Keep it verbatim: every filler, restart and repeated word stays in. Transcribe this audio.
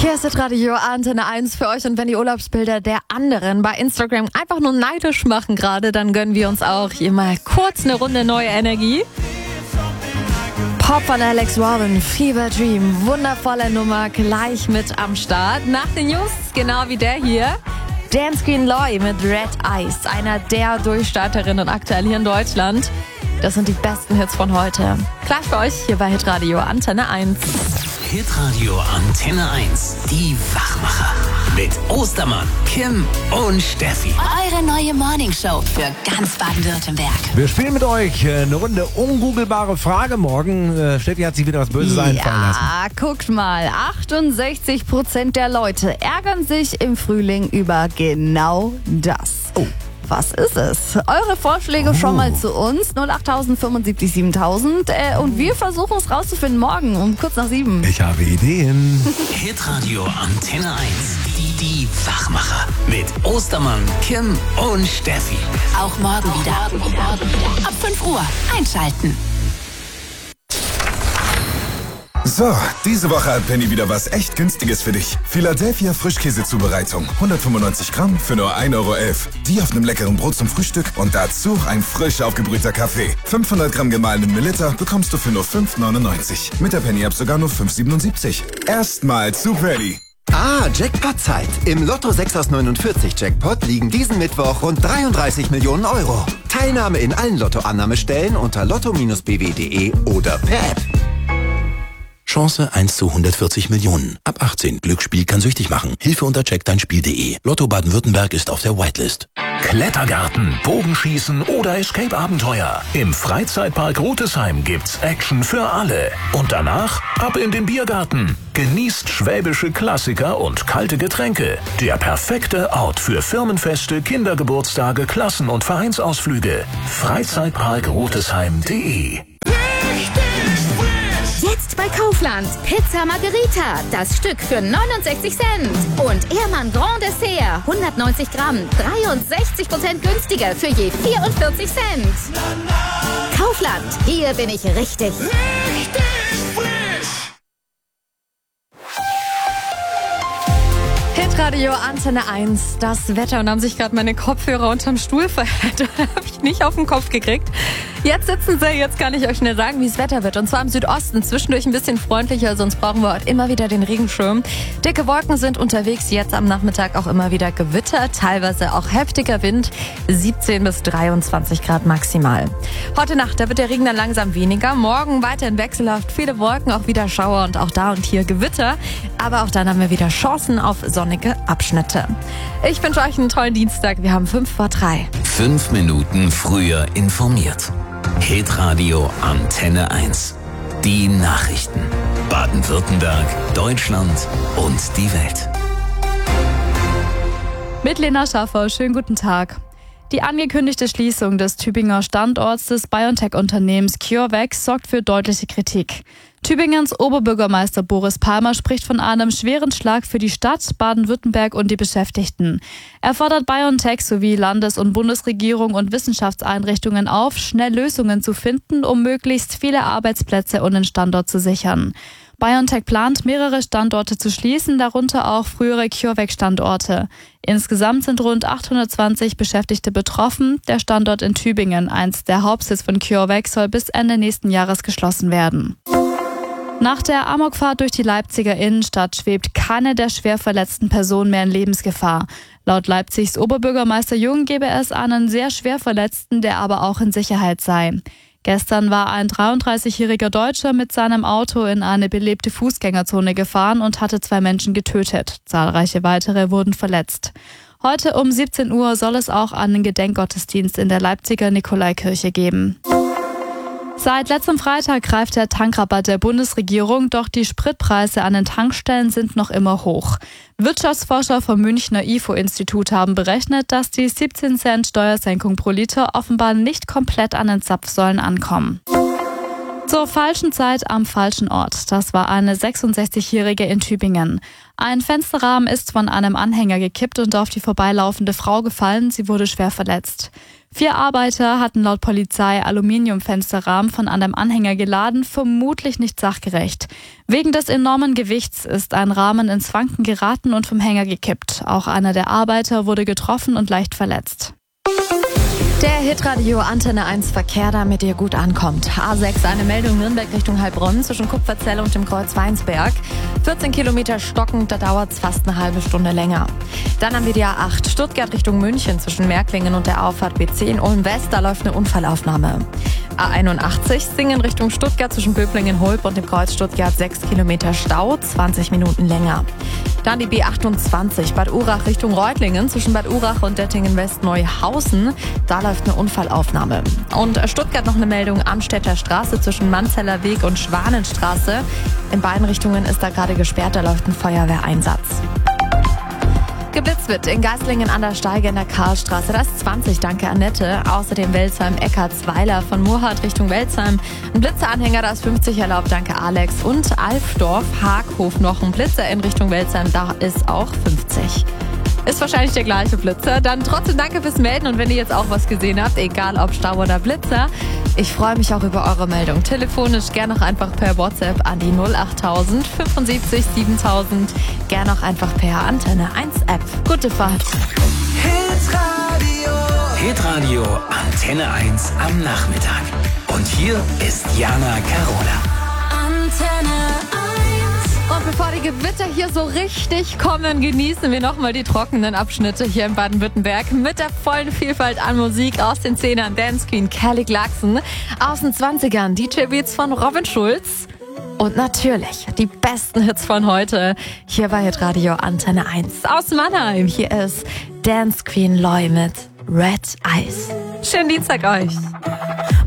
Hier ist das Radio Antenne eins für euch, und wenn die Urlaubsbilder der anderen bei Instagram einfach nur neidisch machen gerade, dann gönnen wir uns auch hier mal kurz eine Runde neue Energie. Pop von Alex Warren, Fever Dream, wundervolle Nummer, gleich mit am Start. Nach den News, genau wie der hier, Danscreen Loy mit Red Eyes, einer der Durchstarterinnen aktuell hier in Deutschland. Das sind die besten Hits von heute. Gleich für euch hier bei Hitradio Antenne eins. Hitradio Antenne eins, die Wachmacher. Mit Ostermann, Kim und Steffi. Eure neue Morningshow für ganz Baden-Württemberg. Wir spielen mit euch eine Runde ungoogelbare Frage. Morgen, äh, Steffi hat sich wieder was Böses ja, einfallen lassen. Ja, guckt mal. achtundsechzig Prozent der Leute ärgern sich im Frühling über genau das. Oh. Was ist es? Eure Vorschläge oh. schon mal zu uns. null acht fünfundsiebzig siebentausend. Äh, und wir versuchen es rauszufinden morgen um kurz nach sieben. Ich habe Ideen. Hitradio Antenne eins. Die, die Wachmacher. Mit Ostermann, Kim und Steffi. Auch morgen wieder. Ab fünf Uhr einschalten. So, diese Woche hat Penny wieder was echt Günstiges für dich. Philadelphia Frischkäsezubereitung. hundertfünfundneunzig Gramm für nur ein Euro elf. Die auf einem leckeren Brot zum Frühstück und dazu ein frisch aufgebrühter Kaffee. fünfhundert Gramm gemahlenen Melitta bekommst du für nur fünf neunundneunzig. Mit der Penny-App sogar nur fünf siebenundsiebzig. Erstmal zu Penny. Ah, Jackpot-Zeit. Im Lotto sechs aus neunundvierzig Jackpot liegen diesen Mittwoch rund dreiunddreißig Millionen Euro. Teilnahme in allen Lottoannahmestellen unter lotto bindestrich b w punkt d e oder per App. Chance eins zu hundertvierzig Millionen. Ab achtzehn. Glücksspiel kann süchtig machen. Hilfe unter check dein spiel punkt d e. Lotto Baden-Württemberg ist auf der Whitelist. Klettergarten, Bogenschießen oder Escape-Abenteuer. Im Freizeitpark Rotesheim gibt's Action für alle. Und danach ab in den Biergarten. Genießt schwäbische Klassiker und kalte Getränke. Der perfekte Ort für Firmenfeste, Kindergeburtstage, Klassen- und Vereinsausflüge. Freizeitpark Rotesheim punkt d e. Jetzt bei Kaufland. Pizza Margherita. Das Stück für neunundsechzig Cent. Und Ehrmann Grand Dessert. hundertneunzig Gramm. dreiundsechzig Prozent günstiger für je vierundvierzig Cent. Kaufland. Hier bin ich richtig. Richtig frisch. Hitradio Antenne eins. Das Wetter. Und haben sich gerade meine Kopfhörer unterm Stuhl verhält. Habe ich nicht auf den Kopf gekriegt. Jetzt sitzen sie, jetzt kann ich euch schnell sagen, wie das Wetter wird. Und zwar im Südosten, zwischendurch ein bisschen freundlicher, sonst brauchen wir heute immer wieder den Regenschirm. Dicke Wolken sind unterwegs, jetzt am Nachmittag auch immer wieder Gewitter, teilweise auch heftiger Wind, siebzehn bis dreiundzwanzig Grad maximal. Heute Nacht, da wird der Regen dann langsam weniger. Morgen weiterhin wechselhaft, viele Wolken, auch wieder Schauer und auch da und hier Gewitter. Aber auch dann haben wir wieder Chancen auf sonnige Abschnitte. Ich wünsche euch einen tollen Dienstag, wir haben fünf vor drei. Fünf Minuten früher informiert. Hitradio Antenne eins. Die Nachrichten. Baden-Württemberg, Deutschland und die Welt. Mit Lena Schaffer, schönen guten Tag. Die angekündigte Schließung des Tübinger Standorts des BioNTech-Unternehmens CureVac sorgt für deutliche Kritik. Tübingens Oberbürgermeister Boris Palmer spricht von einem schweren Schlag für die Stadt, Baden-Württemberg und die Beschäftigten. Er fordert BioNTech sowie Landes- und Bundesregierung und Wissenschaftseinrichtungen auf, schnell Lösungen zu finden, um möglichst viele Arbeitsplätze und den Standort zu sichern. BioNTech plant, mehrere Standorte zu schließen, darunter auch frühere CureVac-Standorte. Insgesamt sind rund achthundertzwanzig Beschäftigte betroffen. Der Standort in Tübingen, einst der Hauptsitz von CureVac, soll bis Ende nächsten Jahres geschlossen werden. Nach der Amokfahrt durch die Leipziger Innenstadt schwebt keine der schwer verletzten Personen mehr in Lebensgefahr. Laut Leipzigs Oberbürgermeister Jung gebe es einen sehr schwer Verletzten, der aber auch in Sicherheit sei. Gestern war ein dreiunddreißigjähriger Deutscher mit seinem Auto in eine belebte Fußgängerzone gefahren und hatte zwei Menschen getötet. Zahlreiche weitere wurden verletzt. Heute um siebzehn Uhr soll es auch einen Gedenkgottesdienst in der Leipziger Nikolaikirche geben. Seit letztem Freitag greift der Tankrabatt der Bundesregierung, doch die Spritpreise an den Tankstellen sind noch immer hoch. Wirtschaftsforscher vom Münchner I F O-Institut haben berechnet, dass die siebzehn Cent Steuersenkung pro Liter offenbar nicht komplett an den Zapfsäulen ankommen. Zur falschen Zeit am falschen Ort. Das war eine sechsundsechzigjährige in Tübingen. Ein Fensterrahmen ist von einem Anhänger gekippt und auf die vorbeilaufende Frau gefallen. Sie wurde schwer verletzt. Vier Arbeiter hatten laut Polizei Aluminiumfensterrahmen von einem Anhänger geladen, vermutlich nicht sachgerecht. Wegen des enormen Gewichts ist ein Rahmen ins Wanken geraten und vom Hänger gekippt. Auch einer der Arbeiter wurde getroffen und leicht verletzt. Der Hitradio Antenne eins Verkehr, damit ihr gut ankommt. A sechs, eine Meldung Nürnberg Richtung Heilbronn zwischen Kupferzell und dem Kreuz Weinsberg. vierzehn Kilometer stockend, da dauert es fast eine halbe Stunde länger. Dann haben wir die A acht, Stuttgart Richtung München zwischen Märklingen und der Auffahrt B zehn Ulm West, da läuft eine Unfallaufnahme. A einundachtzig, Singen Richtung Stuttgart zwischen Böblingen-Hulb und dem Kreuz Stuttgart, sechs Kilometer Stau, zwanzig Minuten länger. Dann die B achtundzwanzig, Bad Urach Richtung Reutlingen zwischen Bad Urach und Dettingen-West-Neuhausen, da läuft eine Unfallaufnahme. Und Stuttgart noch eine Meldung, Amstädter Straße zwischen Manzeller Weg und Schwanenstraße. In beiden Richtungen ist da gerade gesperrt, da läuft ein Feuerwehreinsatz. Geblitzt wird in Geislingen an der Steige in der Karlstraße. Das ist zwanzig, danke Annette. Außerdem Welzheim-Eckartsweiler von Murrhardt Richtung Welzheim. Ein Blitzeranhänger, da ist fünfzig erlaubt, danke Alex. Und Alfdorf-Haghof noch ein Blitzer in Richtung Welzheim, da ist auch fünfzig. Ist wahrscheinlich der gleiche Blitzer. Dann trotzdem danke fürs Melden und wenn ihr jetzt auch was gesehen habt, egal ob Stau oder Blitzer, ich freue mich auch über eure Meldung. Telefonisch gerne auch einfach per WhatsApp an die null achttausend fünfundsiebzig siebentausend. Gerne auch einfach per Antenne eins App. Gute Fahrt. Hitradio. Hitradio Antenne eins am Nachmittag. Und hier ist Jana Carola. Antenne Und bevor die Gewitter hier so richtig kommen, genießen wir nochmal die trockenen Abschnitte hier in Baden-Württemberg mit der vollen Vielfalt an Musik aus den Zehnern, Dance Queen, Kelly Clarkson, aus den zwanzigern, D J Beats von Robin Schulz und natürlich die besten Hits von heute hier bei Hitradio Antenne eins. Aus Mannheim, hier ist Dance Queen Loy mit Red Eyes. Schönen Dienstag euch.